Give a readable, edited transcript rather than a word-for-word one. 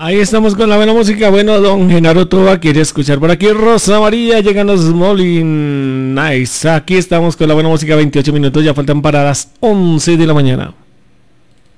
Ahí estamos con la buena música. Bueno, don Genaro Toba quiere escuchar por aquí Rosa María, llegan los Molin Nice. Aquí estamos con la buena música, 28 minutos, ya faltan para las 11 de la mañana.